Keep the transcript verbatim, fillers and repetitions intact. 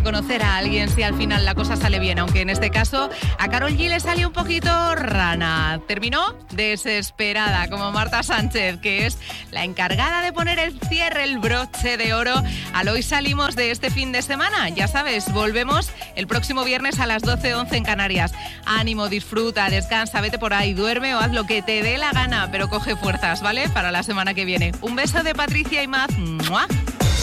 conocer a alguien si al final la cosa sale bien, aunque en este caso a Karol G le salió un poquito rana. Terminó desesperada, como Marta Sánchez, que es la encargada de poner el cierre, el broche de oro al Hoy Salimos de este fin de semana. Ya sabes, volvemos el próximo viernes a las doce once en Canarias. Ánimo, disfruta, descansa, vete por ahí, duerme o haz lo que te dé la gana, pero coge fuerzas, ¿vale? Para la semana que viene. Un beso de Patricia y Maz. ¡Mua!